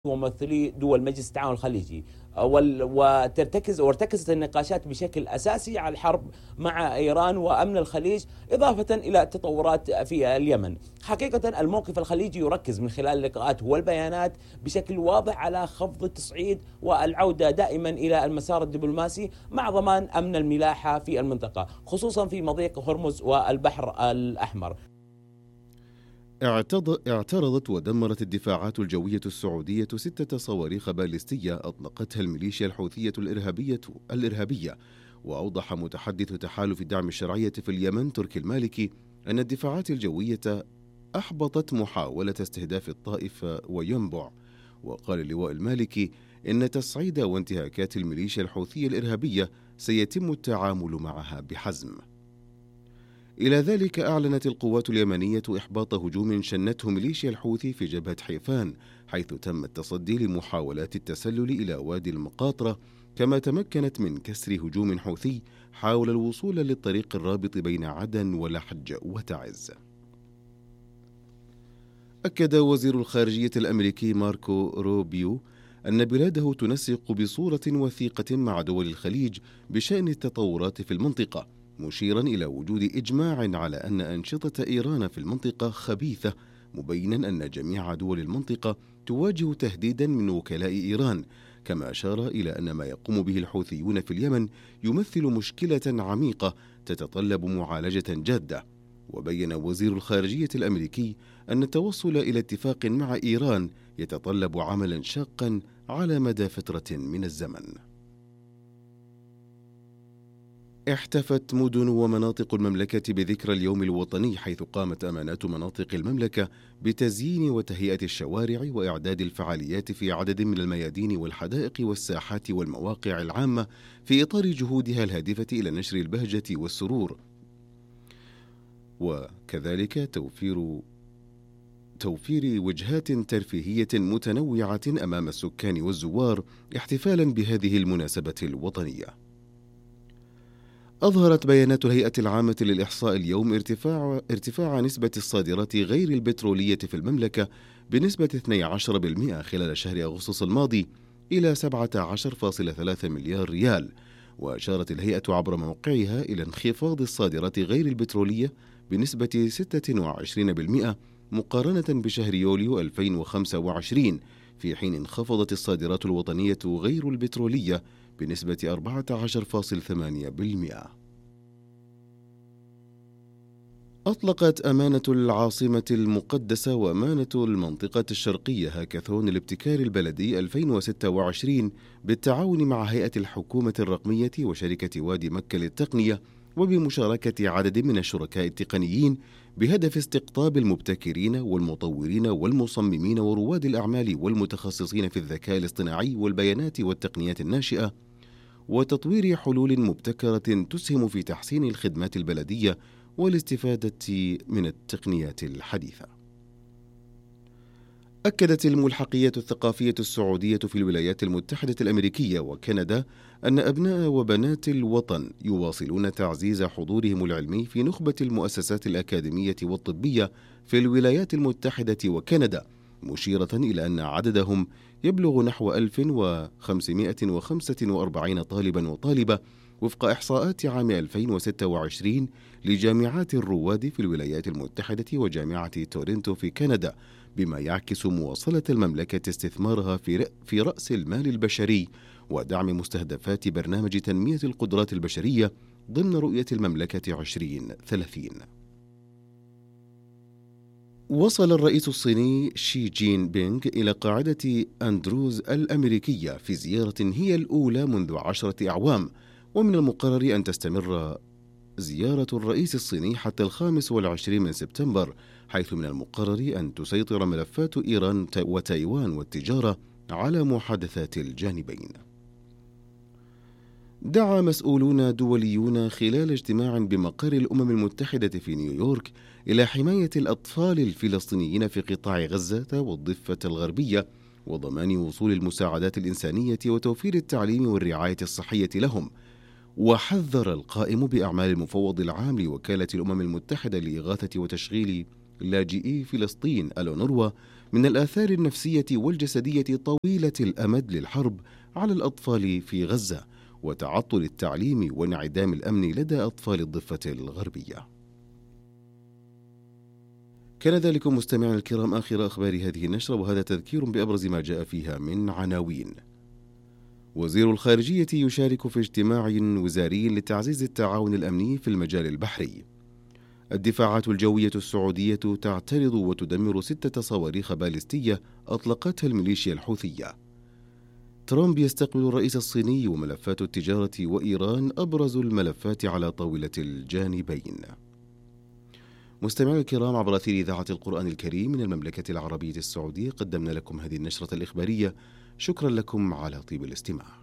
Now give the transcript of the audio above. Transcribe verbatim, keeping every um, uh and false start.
وممثلي دول مجلس التعاون الخليجي، وترتكز وارتكزت النقاشات بشكل أساسي على الحرب مع إيران وأمن الخليج، إضافة إلى التطورات في اليمن. حقيقة الموقف الخليجي يركز من خلال اللقاءات والبيانات بشكل واضح على خفض التصعيد والعودة دائما إلى المسار الدبلوماسي مع ضمان أمن الملاحة في المنطقة، خصوصا في مضيق هرمز والبحر الأحمر. اعترضت ودمرت الدفاعات الجوية السعودية ستة صواريخ باليستية أطلقتها الميليشيا الحوثية الإرهابية الإرهابية وأوضح متحدث تحالف الدعم الشرعية في اليمن تركي المالكي أن الدفاعات الجوية أحبطت محاولة استهداف الطائف وينبع. وقال اللواء المالكي إن تصعيد وانتهاكات الميليشيا الحوثية الإرهابية سيتم التعامل معها بحزم. إلى ذلك أعلنت القوات اليمنية إحباط هجوم شنته ميليشيا الحوثي في جبهة حيفان، حيث تم التصدي لمحاولات التسلل إلى وادي المقاطرة، كما تمكنت من كسر هجوم حوثي حاول الوصول للطريق الرابط بين عدن ولحج وتعز. أكد وزير الخارجية الأمريكي ماركو روبيو أن بلاده تنسق بصورة وثيقة مع دول الخليج بشأن التطورات في المنطقة، مشيرا إلى وجود إجماع على أن أنشطة إيران في المنطقة خبيثة، مبينا أن جميع دول المنطقة تواجه تهديدا من وكلاء إيران، كما أشار إلى أن ما يقوم به الحوثيون في اليمن يمثل مشكلة عميقة تتطلب معالجة جادة. وبين وزير الخارجية الأمريكي أن التوصل إلى اتفاق مع إيران يتطلب عملا شاقا على مدى فترة من الزمن. احتفت مدن ومناطق المملكة بذكرى اليوم الوطني، حيث قامت أمانات مناطق المملكة بتزيين وتهيئة الشوارع وإعداد الفعاليات في عدد من الميادين والحدائق والساحات والمواقع العامة في إطار جهودها الهادفة إلى نشر البهجة والسرور، وكذلك توفير توفير وجهات ترفيهية متنوعة أمام السكان والزوار احتفالا بهذه المناسبة الوطنية. أظهرت بيانات الهيئة العامة للإحصاء اليوم ارتفاع, ارتفاع نسبة الصادرات غير البترولية في المملكة بنسبة اثني عشر بالمئة خلال شهر أغسطس الماضي إلى سبعة عشر فاصلة ثلاثة مليار ريال. وأشارت الهيئة عبر موقعها إلى انخفاض الصادرات غير البترولية بنسبة ستة وعشرين بالمئة مقارنة بشهر يوليو ألفين وخمسة وعشرين، في حين انخفضت الصادرات الوطنية غير البترولية بنسبة أربعة عشر فاصلة ثمانية بالمئة. أطلقت أمانة العاصمة المقدسة وأمانة المنطقة الشرقية هاكاثون الابتكار البلدي ألفين وستة وعشرين بالتعاون مع هيئة الحكومة الرقمية وشركة وادي مكة للتقنية وبمشاركة عدد من الشركاء التقنيين، بهدف استقطاب المبتكرين والمطورين والمصممين ورواد الأعمال والمتخصصين في الذكاء الاصطناعي والبيانات والتقنيات الناشئة، وتطوير حلول مبتكرة تسهم في تحسين الخدمات البلدية والاستفادة من التقنيات الحديثة. أكدت الملحقية الثقافية السعودية في الولايات المتحدة الأمريكية وكندا أن أبناء وبنات الوطن يواصلون تعزيز حضورهم العلمي في نخبة المؤسسات الأكاديمية والطبية في الولايات المتحدة وكندا، مشيرة إلى أن عددهم يبلغ نحو ألف وخمسمائة وخمسة وأربعين طالبا وطالبة وفق إحصاءات عام ألفين وستة وعشرين لجامعات الرواد في الولايات المتحدة وجامعة تورنتو في كندا، بما يعكس مواصلة المملكة استثمارها في في رأس المال البشري ودعم مستهدفات برنامج تنمية القدرات البشرية ضمن رؤية المملكة عشرين ثلاثين. وصل الرئيس الصيني شي جين بينغ إلى قاعدة أندروز الأمريكية في زيارة هي الأولى منذ عشرة أعوام، ومن المقرر أن تستمر زيارة الرئيس الصيني حتى الخامس والعشرين من سبتمبر، حيث من المقرر أن تسيطر ملفات إيران وتايوان والتجارة على محادثات الجانبين. دعا مسؤولون دوليون خلال اجتماع بمقر الأمم المتحدة في نيويورك إلى حماية الأطفال الفلسطينيين في قطاع غزة والضفة الغربية وضمان وصول المساعدات الإنسانية وتوفير التعليم والرعاية الصحية لهم. وحذر القائم بأعمال المفوض العام لوكالة الأمم المتحدة لإغاثة وتشغيل لاجئي فلسطين الأونروا من الآثار النفسية والجسدية طويلة الأمد للحرب على الأطفال في غزة وتعطل التعليم وانعدام الأمن لدى أطفال الضفة الغربية. كان ذلك مستمعينا الكرام آخر أخبار هذه النشرة، وهذا تذكير بأبرز ما جاء فيها من عناوين. وزير الخارجية يشارك في اجتماع وزاري لتعزيز التعاون الأمني في المجال البحري. الدفاعات الجوية السعودية تعترض وتدمر ستة صواريخ باليستية أطلقتها الميليشيا الحوثية. ترامب يستقبل الرئيس الصيني وملفات التجارة وإيران أبرز الملفات على طاولة الجانبين. مستمعينا الكرام، عبر أثير إذاعة القرآن الكريم من المملكة العربية السعودية قدمنا لكم هذه النشرة الإخبارية. شكرا لكم على طيب الاستماع.